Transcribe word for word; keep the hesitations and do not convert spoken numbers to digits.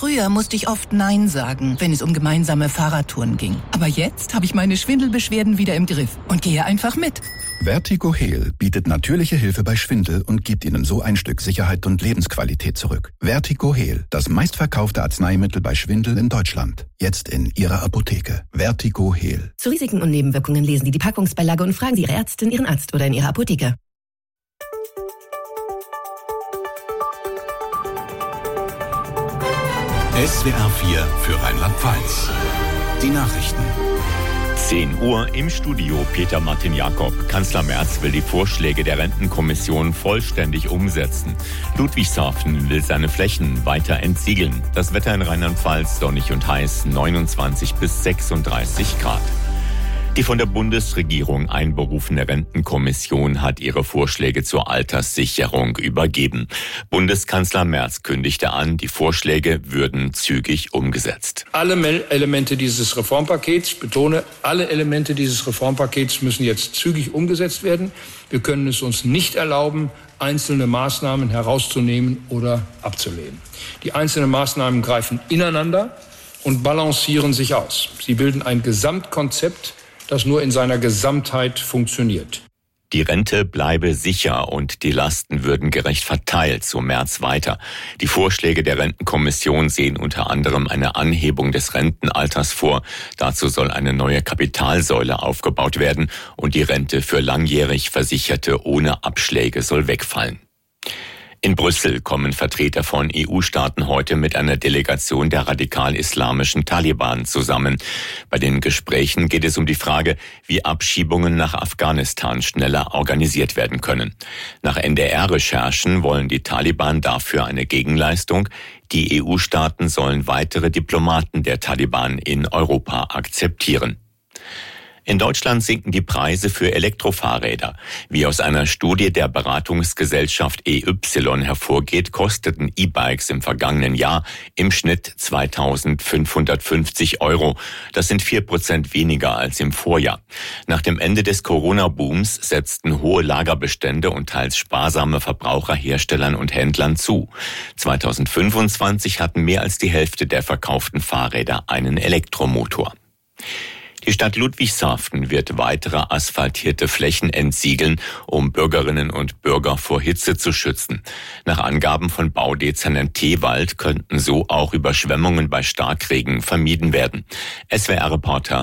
Früher musste ich oft Nein sagen, wenn es um gemeinsame Fahrradtouren ging. Aber jetzt habe ich meine Schwindelbeschwerden wieder im Griff und gehe einfach mit. Vertigo-Heal bietet natürliche Hilfe bei Schwindel und gibt Ihnen so ein Stück Sicherheit und Lebensqualität zurück. Vertigo-Heal, das meistverkaufte Arzneimittel bei Schwindel in Deutschland. Jetzt in Ihrer Apotheke. Vertigo-Heal. Zu Risiken und Nebenwirkungen lesen Sie die Packungsbeilage und fragen Sie Ihre Ärztin, Ihren Arzt oder in Ihrer Apotheke. S W R vier für Rheinland-Pfalz. Die Nachrichten. zehn Uhr im Studio Peter Martin Jakob. Kanzler Merz will die Vorschläge der Rentenkommission vollständig umsetzen. Ludwigshafen will seine Flächen weiter entsiegeln. Das Wetter in Rheinland-Pfalz sonnig und heiß, neunundzwanzig bis sechsunddreißig Grad. Die von der Bundesregierung einberufene Rentenkommission hat ihre Vorschläge zur Alterssicherung übergeben. Bundeskanzler Merz kündigte an, die Vorschläge würden zügig umgesetzt. Alle Elemente dieses Reformpakets, ich betone, alle Elemente dieses Reformpakets müssen jetzt zügig umgesetzt werden. Wir können es uns nicht erlauben, einzelne Maßnahmen herauszunehmen oder abzulehnen. Die einzelnen Maßnahmen greifen ineinander und balancieren sich aus. Sie bilden ein Gesamtkonzept, das nur in seiner Gesamtheit funktioniert. Die Rente bleibe sicher und die Lasten würden gerecht verteilt, so Merz weiter. Die Vorschläge der Rentenkommission sehen unter anderem eine Anhebung des Rentenalters vor. Dazu soll eine neue Kapitalsäule aufgebaut werden und die Rente für langjährig Versicherte ohne Abschläge soll wegfallen. In Brüssel kommen Vertreter von E U-Staaten heute mit einer Delegation der radikal-islamischen Taliban zusammen. Bei den Gesprächen geht es um die Frage, wie Abschiebungen nach Afghanistan schneller organisiert werden können. Nach N D R-Recherchen wollen die Taliban dafür eine Gegenleistung. Die E U-Staaten sollen weitere Diplomaten der Taliban in Europa akzeptieren. In Deutschland sinken die Preise für Elektrofahrräder. Wie aus einer Studie der Beratungsgesellschaft E Y hervorgeht, kosteten E-Bikes im vergangenen Jahr im Schnitt zweitausendfünfhundertfünfzig Euro. Das sind vier Prozent weniger als im Vorjahr. Nach dem Ende des Corona-Booms setzten hohe Lagerbestände und teils sparsame Verbraucher Herstellern und Händlern zu. zweitausendfünfundzwanzig hatten mehr als die Hälfte der verkauften Fahrräder einen Elektromotor. Die Stadt Ludwigshafen wird weitere asphaltierte Flächen entsiegeln, um Bürgerinnen und Bürger vor Hitze zu schützen. Nach Angaben von Baudezernent Tewald könnten so auch Überschwemmungen bei Starkregen vermieden werden. S W R-Reporter